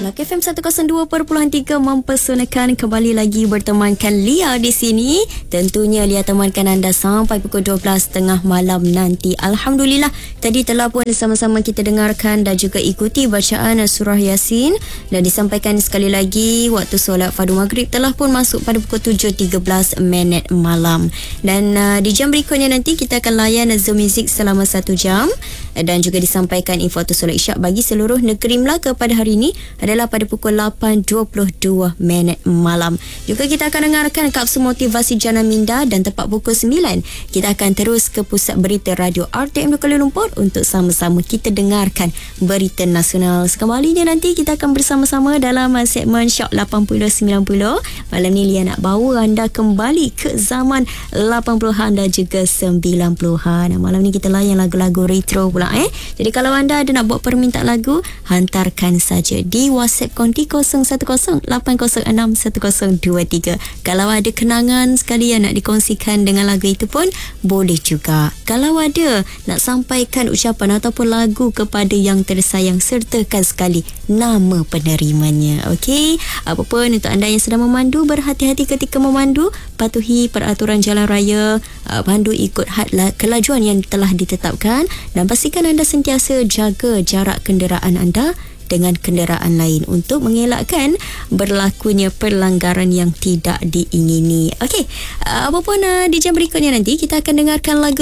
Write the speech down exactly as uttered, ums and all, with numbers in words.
Melaka F M seratus dua perpuluhan tiga mempersonakan kembali lagi bertemankan Lia di sini. Tentunya Lia temankan anda sampai pukul dua belas tiga puluh malam nanti. Alhamdulillah, tadi telah pun sama-sama kita dengarkan dan juga ikuti bacaan surah Yasin, dan disampaikan sekali lagi waktu solat fardu maghrib telah pun masuk pada pukul tujuh tiga belas minit malam. Dan uh, di jam berikutnya nanti kita akan layan Zoom Music selama satu jam, dan juga disampaikan info waktu solat Isyak bagi seluruh negeri Melaka pada hari ini adalah pada pukul lapan dua puluh dua minit malam. Juga kita akan dengarkan kapsul motivasi Jana Minda, dan tepat pukul sembilan kita akan terus ke pusat berita radio R T M Kuala Lumpur untuk sama-sama kita dengarkan berita nasional. Sekembalinya nanti kita akan bersama-sama dalam segmen Shock lapan puluh sembilan puluh. Malam ni Lia nak bawa anda kembali ke zaman lapan puluhan dan juga sembilan puluhan. Malam ni kita layan lagu-lagu retro pula eh. Jadi kalau anda ada nak buat permintaan lagu, hantarkan saja di WhatsApp konti kosong satu kosong lapan kosong enam satu kosong dua tiga. Kalau ada kenangan sekali yang nak dikongsikan dengan lagu itu pun boleh juga. Kalau ada nak sampaikan ucapan ataupun lagu kepada yang tersayang, sertakan sekali nama penerimanya. Okey, apa pun untuk anda yang sedang memandu, berhati-hati ketika memandu, patuhi peraturan jalan raya, pandu ikut had kelajuan yang telah ditetapkan, dan pastikan anda sentiasa jaga jarak kenderaan anda dengan kenderaan lain untuk mengelakkan berlakunya pelanggaran yang tidak diingini. Okey, apapun uh, di jam berikutnya nanti kita akan dengarkan lagu